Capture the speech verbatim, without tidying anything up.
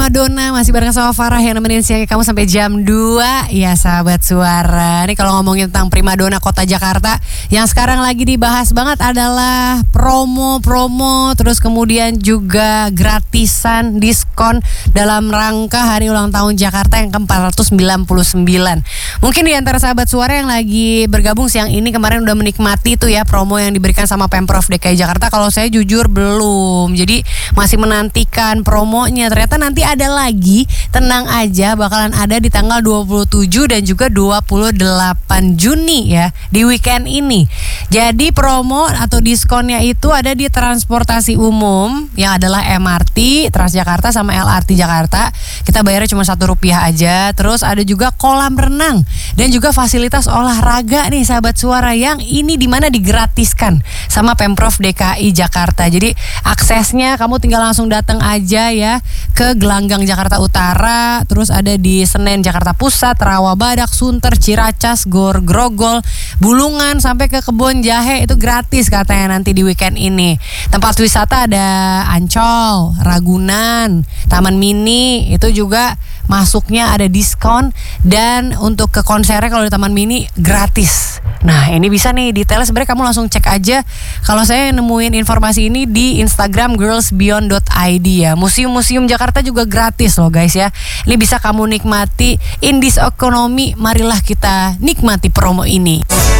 Madonna masih bareng sama Farah yang nemenin siangnya kamu sampai jam dua. Ya sahabat suara, ini kalau ngomongin tentang primadona kota Jakarta, yang sekarang lagi dibahas banget adalah promo-promo, terus kemudian juga gratisan, diskon dalam rangka hari ulang tahun Jakarta yang ke empat ratus sembilan puluh sembilan. Mungkin di antara sahabat suara yang lagi bergabung siang ini kemarin udah menikmati tuh ya promo yang diberikan sama Pemprov D K I Jakarta. Kalau saya jujur belum, jadi masih menantikan promonya. Ternyata nanti ada lagi, tenang aja, bakalan ada di tanggal dua puluh tujuh dan juga dua puluh delapan Juni ya, di weekend ini. Jadi promo atau diskonnya itu ada di transportasi umum yang adalah M R T Transjakarta sama L R T Jakarta. Kita bayarnya cuma satu rupiah aja. Terus ada juga kolam renang dan juga fasilitas olahraga nih sahabat suara, yang ini dimana digratiskan sama Pemprov D K I Jakarta. Jadi aksesnya kamu tinggal langsung datang aja ya ke Gelanggang Jakarta Utara, terus ada di Senen Jakarta Pusat, Rawabadak, Sunter, Ciracas, Gor Grogol, Bulungan sampai ke Kebon Jahe, itu gratis katanya nanti di weekend ini. Tempat wisata ada Ancol, Ragunan, Taman Mini, itu juga masuknya ada diskon, dan untuk ke konsernya kalau di Taman Mini gratis. Nah ini bisa nih detailnya sebenarnya kamu langsung cek aja. Kalau saya nemuin informasi ini di Instagram girls beyond dot i d ya. Museum-museum Jakarta juga gratis loh guys ya. Ini bisa kamu nikmati in this economy. Marilah kita nikmati promo ini.